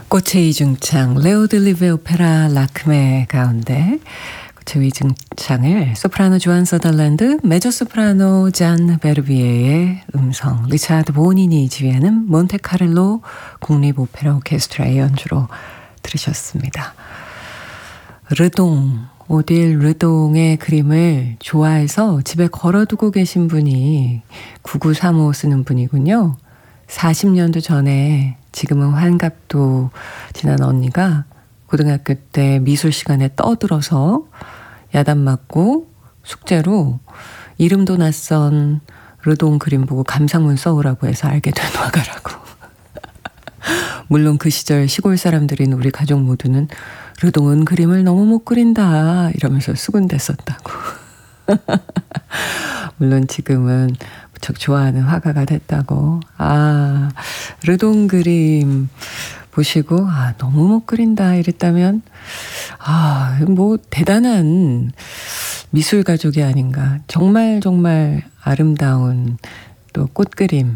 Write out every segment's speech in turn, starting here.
꽃의 이중창 레오들리베 오페라 라크메 가운데 꽃의 이중창을 소프라노 조안 서덜랜드, 메조소프라노 잔 베르비에의 음성, 리차드 보니니 지휘하는 몬테카를로 국립오페라 오케스트라의 연주로 들으셨습니다. 르동, 오딜 르동의 그림을 좋아해서 집에 걸어두고 계신 분이 9935 쓰는 분이군요. 40년도 전에 지금은 환갑도 지난 언니가 고등학교 때 미술 시간에 떠들어서 야단 맞고 숙제로 이름도 낯선 르동 그림 보고 감상문 써오라고 해서 알게 된 화가라고. 물론 그 시절 시골 사람들인 우리 가족 모두는 르동은 그림을 너무 못 그린다 이러면서 수군댔었다고. 물론 지금은 무척 좋아하는 화가가 됐다고. 아, 르동 그림 보시고 너무 못 그린다 이랬다면 뭐 대단한 미술 가족이 아닌가. 정말 정말 아름다운 또 꽃그림,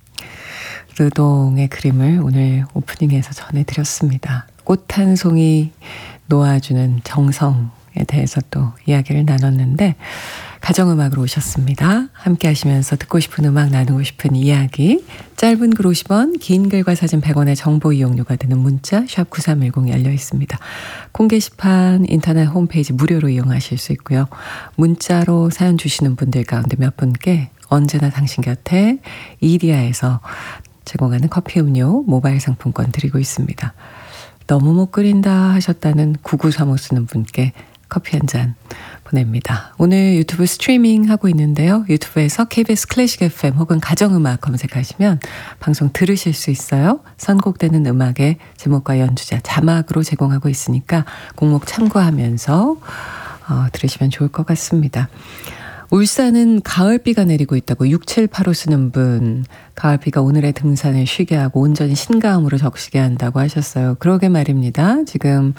르동의 그림을 오늘 오프닝에서 전해드렸습니다. 꽃 한 송이 놓아주는 정성에 대해서 또 이야기를 나눴는데 가정음악으로 오셨습니다. 함께 하시면서 듣고 싶은 음악, 나누고 싶은 이야기, 짧은 글 50원, 긴 글과 사진 100원의 정보 이용료가 되는 문자 샵 9310 열려 있습니다. 콩 게시판, 인터넷 홈페이지 무료로 이용하실 수 있고요. 문자로 사연 주시는 분들 가운데 몇 분께 언제나 당신 곁에 이디야에서 제공하는 커피 음료 모바일 상품권 드리고 있습니다. 너무 못 그린다 하셨다는 9935 쓰는 분께 커피 한 잔 보냅니다. 오늘 유튜브 스트리밍 하고 있는데요. 유튜브에서 KBS 클래식 FM 혹은 가정음악 검색하시면 방송 들으실 수 있어요. 선곡되는 음악의 제목과 연주자 자막으로 제공하고 있으니까 곡목 참고하면서 들으시면 좋을 것 같습니다. 울산은 가을비가 내리고 있다고 6785 쓰는 분, 가을비가 오늘의 등산을 쉬게 하고 온전히 신가음으로 적시게 한다고 하셨어요. 그러게 말입니다. 지금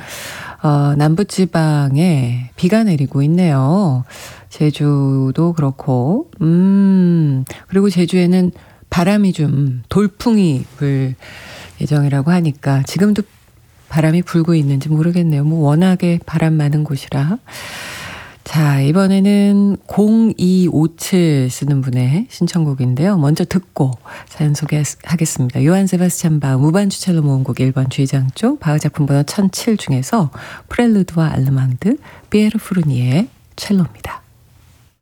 남부지방에 비가 내리고 있네요. 제주도 그렇고 그리고 제주에는 바람이 좀 돌풍이 불 예정이라고 하니까 지금도 바람이 불고 있는지 모르겠네요. 뭐 워낙에 바람 많은 곳이라. 자, 이번에는 0257 쓰는 분의 신청곡인데요. 먼저 듣고 사연 소개하겠습니다. 요한 세바스찬 바흐 무반주 첼로 모음곡 1번 G장조 바흐 작품 번호 1007 중에서 프렐루드와 알르망드, 피에르 푸르니의 첼로입니다.